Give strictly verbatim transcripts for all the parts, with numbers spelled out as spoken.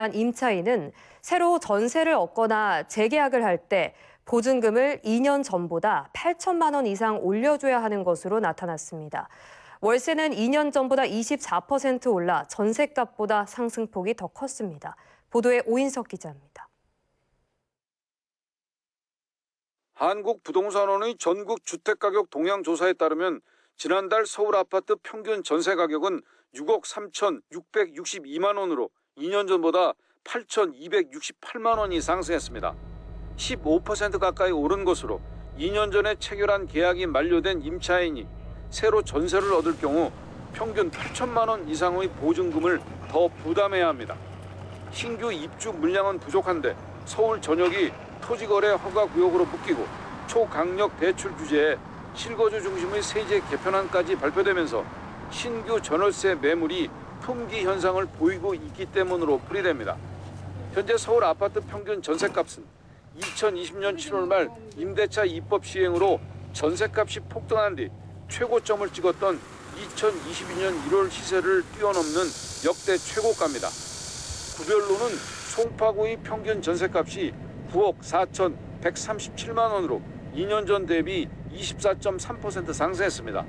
임차인은 새로 전세를 얻거나 재계약을 할 때 보증금을 이 년 전보다 팔천만 원 이상 올려줘야 하는 것으로 나타났습니다. 월세는 이 년 전보다 이십사 퍼센트 올라 전세값보다 상승폭이 더 컸습니다. 보도에 오인석 기자입니다. 한국부동산원의 전국 주택가격 동향 조사에 따르면 지난달 서울 아파트 평균 전세 가격은 육억 삼천육백육십이만 원으로 이 년 전보다 팔천이백육십팔만 원이 상승했습니다. 십오 퍼센트 가까이 오른 것으로 이 년 전에 체결한 계약이 만료된 임차인이 새로 전세를 얻을 경우 평균 팔천만 원 이상의 보증금을 더 부담해야 합니다. 신규 입주 물량은 부족한데 서울 전역이 토지거래 허가구역으로 묶이고 초강력 대출 규제에 실거주 중심의 세제 개편안까지 발표되면서 신규 전월세 매물이 품귀 현상을 보이고 있기 때문으로 풀이됩니다. 현재 서울 아파트 평균 전세값은 이천이십 년 칠월 말 임대차 입법 시행으로 전세값이 폭등한 뒤 최고점을 찍었던 이천이십이 년 일월 시세를 뛰어넘는 역대 최고가입니다. 구별로는 송파구의 평균 전세값이 구억 사천백삼십칠만 원으로 이 년 전 대비 이십사 점 삼 퍼센트 상승했습니다.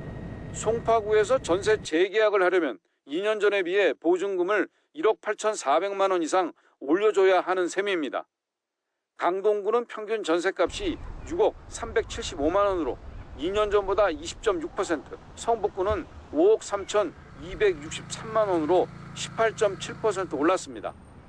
송파구에서 전세 재계약을 하려면 이 년 전에 비해 보증금을 일억 팔천사백만 원 이상 올려줘야 하는 셈입니다. 강동구는 평균 전세값이 육억 삼백칠십오만 원으로 이 년 전보다 이십 점 육 퍼센트, 성북구는 오억 삼천이백육십삼만 원으로 십팔 점 칠 퍼센트 올랐습니다.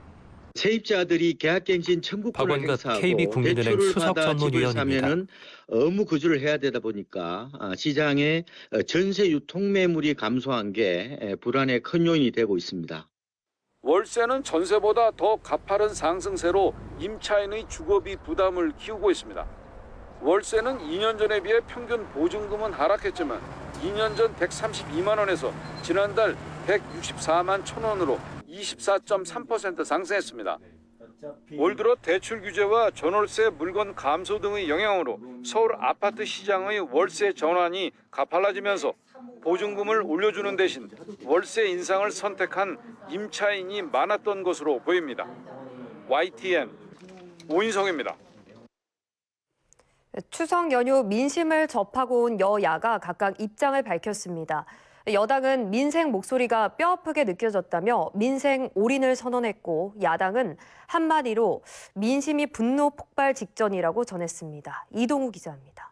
세입자들이 계약갱신 청구권을 행사하고 케이비국민은행 대출을 수석 받아 집을 전문위원입니다. 사면은 의무 구주를 해야 되다 보니까 시장에 전세 유통 매물이 감소한 게 불안의 큰 요인이 되고 있습니다. 월세는 전세보다 더 가파른 상승세로 임차인의 주거비 부담을 키우고 있습니다. 월세는 이 년 전에 비해 평균 보증금은 하락했지만 이 년 전 백삼십이만 원에서 지난달 백육십사만 천 원으로 이십사 점 삼 퍼센트 상승했습니다. 올 들어 대출 규제와 전월세 물건 감소 등의 영향으로 서울 아파트 시장의 월세 전환이 가팔라지면서 보증금을 올려주는 대신 월세 인상을 선택한 임차인이 많았던 것으로 보입니다. 와이티엔 오인성입니다. 추석 연휴 민심을 접하고 온 여야가 각각 입장을 밝혔습니다. 여당은 민생 목소리가 뼈아프게 느껴졌다며 민생 올인을 선언했고 야당은 한마디로 민심이 분노 폭발 직전이라고 전했습니다. 이동우 기자입니다.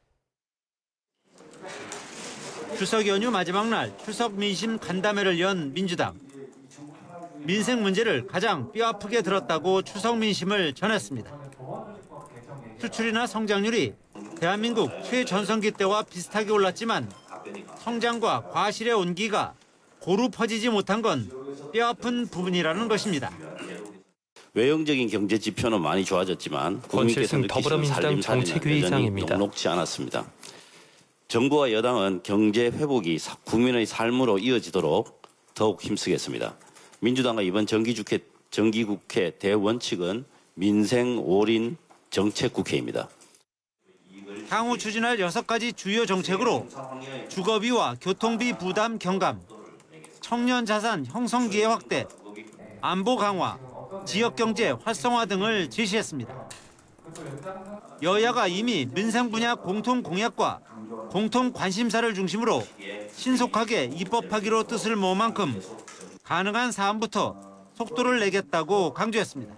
추석 연휴 마지막 날 추석 민심 간담회를 연 민주당. 민생 문제를 가장 뼈아프게 들었다고 추석 민심을 전했습니다. 수출이나 성장률이 대한민국 최전성기 때와 비슷하게 올랐지만 성장과 과실의 온기가 고루 퍼지지 못한 건 뼈아픈 부분이라는 것입니다. 외형적인 경제 지표는 많이 좋아졌지만 국민께서 느끼시는 살림 살이는 여전히 녹록지 않았습니다. 정부와 여당은 경제 회복이 국민의 삶으로 이어지도록 더욱 힘쓰겠습니다. 민주당과 이번 정기국회, 정기국회 대원칙은 민생 올인 정책국회입니다. 향후 추진할 여섯 가지 주요 정책으로 주거비와 교통비 부담 경감, 청년 자산 형성 기회 확대, 안보 강화, 지역경제 활성화 등을 제시했습니다. 여야가 이미 민생 분야 공통 공약과 공통 관심사를 중심으로 신속하게 입법하기로 뜻을 모은 만큼 가능한 사안부터 속도를 내겠다고 강조했습니다.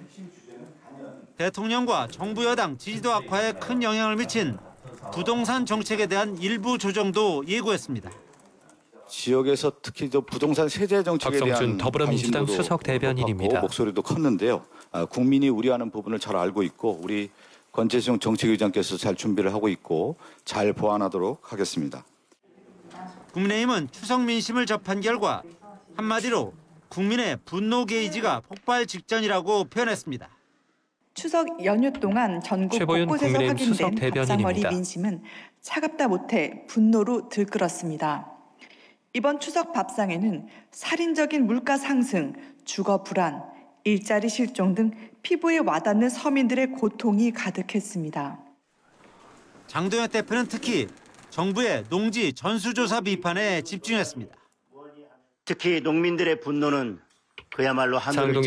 대통령과 정부 여당 지지도 악화에 큰 영향을 미친 부동산 정책에 대한 일부 조정도 예고했습니다. 지역에서 특히 저 부동산 세제 정책에 대한 더불어민주당 수석 대변인입니다. 목소리도 컸는데요. 국민이 우려하는 부분을 잘 알고 있고 우리 권재성 정책위원장께서 잘 준비를 하고 있고 잘 보완하도록 하겠습니다. 국민의힘은 추석 민심을 접한 결과 한마디로 국민의 분노 게이지가 폭발 직전이라고 표현했습니다. 추석 연휴 동안 전국 곳곳에서 확인된 밥상머리 민심은 차갑다 못해 분노로 들끓었습니다. 이번 추석 밥상에는 살인적인 물가 상승, 주거 불안, 일자리 실종 등 피부에 와닿는 서민들의 고통이 가득했습니다. 장동혁 대표는 특히 정부의 농지 전수조사 비판에 집중했습니다. 특히 농민들의 분노는 그야말로 하늘을 장동